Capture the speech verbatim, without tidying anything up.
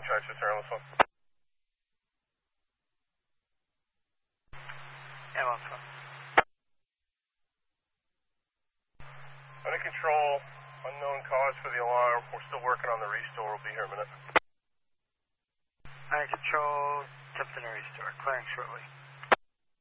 Charger, sir, on this one. Yeah, on this one. Under control, unknown cause for the alarm. We're still working on the restore. We'll be here in a minute. Under control, attempting to restore. Clearing shortly.